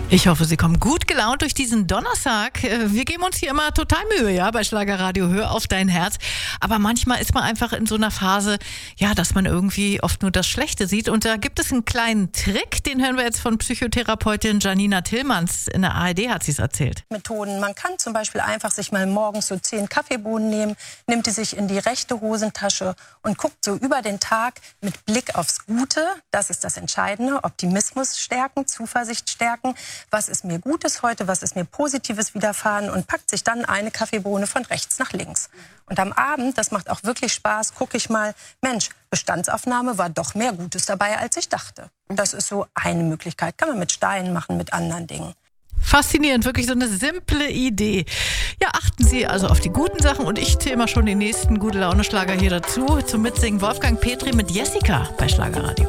Ich hoffe, Sie kommen gut gelaunt durch diesen Donnerstag. Wir geben uns hier immer total Mühe, ja, bei Schlagerradio. Hör auf dein Herz. Aber manchmal ist man einfach in so einer Phase, ja, dass man irgendwie oft nur das Schlechte sieht. Und da gibt es einen kleinen Trick, den hören wir jetzt von Psychotherapeutin Janina Tillmanns. In der ARD hat sie es erzählt. Methoden. Man kann zum Beispiel einfach sich mal morgens so 10 Kaffeebohnen nehmen, nimmt die sich in die rechte Hosentasche und guckt so über den Tag mit Blick aufs Gute. Das ist das Entscheidende. Optimismus stärken, Zuversicht stärken. Was ist mir Gutes heute, was ist mir Positives widerfahren und packt sich dann eine Kaffeebohne von rechts nach links. Und am Abend, das macht auch wirklich Spaß, gucke ich mal, Mensch, Bestandsaufnahme war doch mehr Gutes dabei, als ich dachte. Das ist so eine Möglichkeit. Kann man mit Steinen machen, mit anderen Dingen. Faszinierend, wirklich so eine simple Idee. Ja, achten Sie also auf die guten Sachen und ich zähle mal schon den nächsten Gute-Laune-Schlager hier dazu. Zum Mitsingen Wolfgang Petri mit Jessica bei Schlagerradio.